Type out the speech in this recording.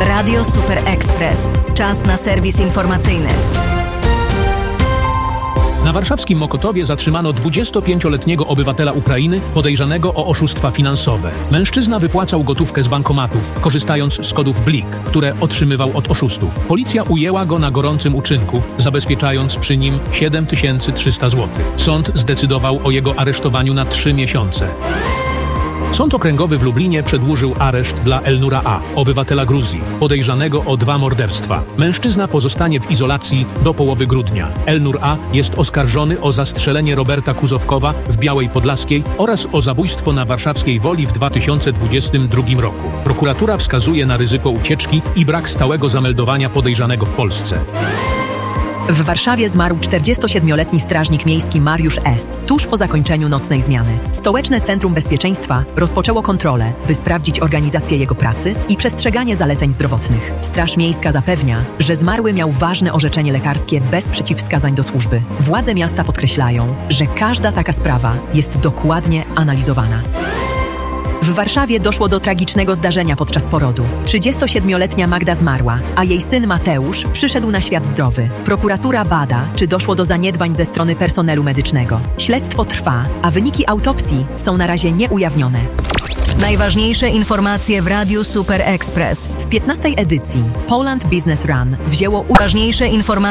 Radio Super Express. Czas na serwis informacyjny. Na warszawskim Mokotowie zatrzymano 25-letniego obywatela Ukrainy podejrzanego o oszustwa finansowe. Mężczyzna wypłacał gotówkę z bankomatów, korzystając z kodów BLIK, które otrzymywał od oszustów. Policja ujęła go na gorącym uczynku, zabezpieczając przy nim 7300 zł. Sąd zdecydował o jego aresztowaniu na 3 miesiące. Sąd okręgowy w Lublinie przedłużył areszt dla Elnura A., obywatela Gruzji, podejrzanego o 2 morderstwa. Mężczyzna pozostanie w izolacji do połowy grudnia. Elnur A. jest oskarżony o zastrzelenie Roberta Kuzowkowa w Białej Podlaskiej oraz o zabójstwo na Warszawskiej Woli w 2022 roku. Prokuratura wskazuje na ryzyko ucieczki i brak stałego zameldowania podejrzanego w Polsce. W Warszawie zmarł 47-letni strażnik miejski Mariusz S. tuż po zakończeniu nocnej zmiany. Stołeczne Centrum Bezpieczeństwa rozpoczęło kontrolę, by sprawdzić organizację jego pracy i przestrzeganie zaleceń zdrowotnych. Straż Miejska zapewnia, że zmarły miał ważne orzeczenie lekarskie bez przeciwwskazań do służby. Władze miasta podkreślają, że każda taka sprawa jest dokładnie analizowana. W Warszawie doszło do tragicznego zdarzenia podczas porodu. 37-letnia Magda zmarła, a jej syn Mateusz przyszedł na świat zdrowy. Prokuratura bada, czy doszło do zaniedbań ze strony personelu medycznego. Śledztwo trwa, a wyniki autopsji są na razie nieujawnione. Najważniejsze informacje w Radiu Super Express. W 15. edycji Poland Business Run wzięło ważniejsze informacje